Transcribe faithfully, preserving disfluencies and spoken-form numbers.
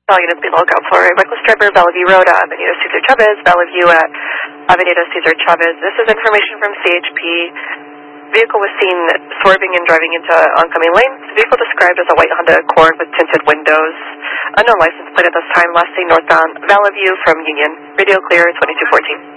All units be lookout for a reckless driver, Bellevue Road, Avenida Cesar Chavez, Bellevue at Avenida Cesar Chavez. This is information from C H P. Vehicle was seen swerving and driving into oncoming lanes. Vehicle described as a white Honda Accord with tinted windows. Unknown license plate at this time, last seen northbound Bellevue from Union. Radio clear, twenty-two fourteen.